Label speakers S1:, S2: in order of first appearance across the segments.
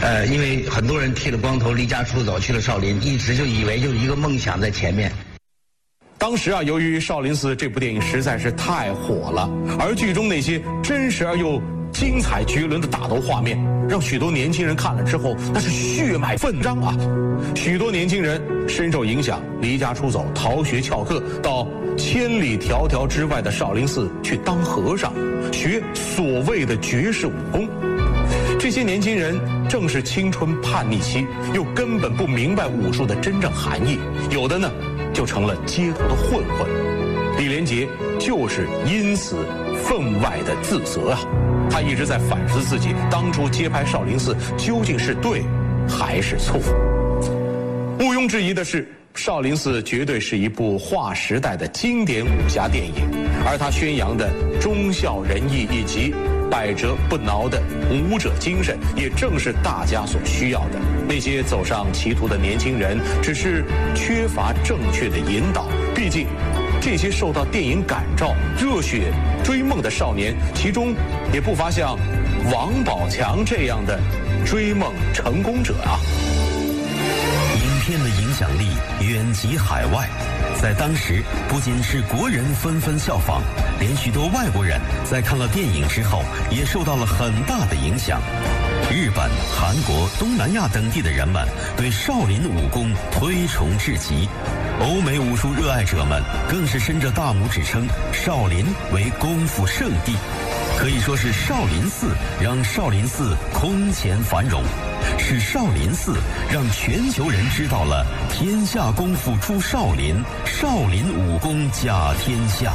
S1: 因为很多人剃了光头离家出走去了少林，一直就以为就一个梦想在前面。
S2: 当时啊，由于《少林寺》这部电影实在是太火了，而剧中那些真实而又精彩绝伦的打斗画面，让许多年轻人看了之后那是血脉奋张啊！许多年轻人深受影响，离家出走，逃学翘课，到千里迢迢之外的少林寺去当和尚，学所谓的绝世武功。这些年轻人正是青春叛逆期，又根本不明白武术的真正含义，有的呢就成了街头的混混。李连杰就是因此分外的自责啊！他一直在反思自己当初接拍少林寺究竟是对还是错。毋庸置疑的是，少林寺绝对是一部划时代的经典武侠电影，而他宣扬的忠孝仁义以及百折不挠的武者精神，也正是大家所需要的。那些走上歧途的年轻人，只是缺乏正确的引导。毕竟，这些受到电影感召、热血追梦的少年，其中也不乏像王宝强这样的追梦成功者啊。
S3: 影片的影响力远及海外，在当时不仅是国人纷纷效仿，连许多外国人在看了电影之后也受到了很大的影响。日本、韩国、东南亚等地的人们对少林武功推崇至极，欧美武术热爱者们更是伸着大拇指称少林为功夫圣地。可以说是少林寺让少林寺空前繁荣，是少林寺让全球人知道了天下功夫出少林，少林武功甲天下。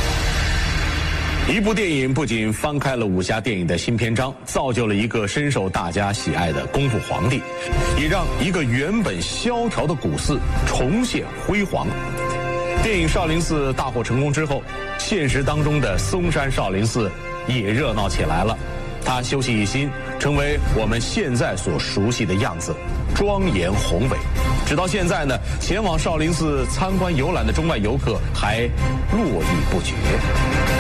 S2: 一部电影不仅翻开了武侠电影的新篇章，造就了一个深受大家喜爱的功夫皇帝，也让一个原本萧条的古寺重现辉煌。电影《少林寺》大获成功之后，现实当中的嵩山少林寺也热闹起来了。它修葺一新，成为我们现在所熟悉的样子，庄严宏伟。直到现在呢，前往少林寺参观游览的中外游客还络绎不绝。